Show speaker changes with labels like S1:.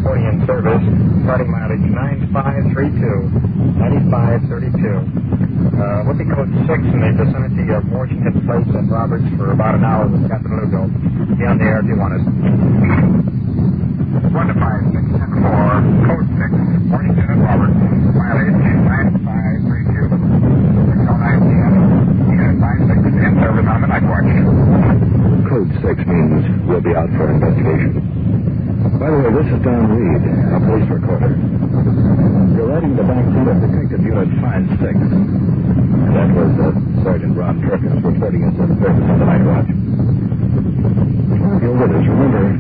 S1: reporting in service, starting mileage 9532. 9532. Whoopee code 6 in the vicinity of Washington Place and Roberts for about an hour with Captain Lugo. Be on the air if you want us. 1 to 5, 6, 10 4, code 6, Washington and Roberts, mileage 9532. 609 p.m. Unit 96 in service on the night watch.
S2: Code 6 means we'll be out for investigation. By the way, this is Don Reed, a police recorder. You're riding the back seat of Detective Unit 5-6. And that was Sergeant Ron Perkins reporting in service on the night watch. You're with us, remember,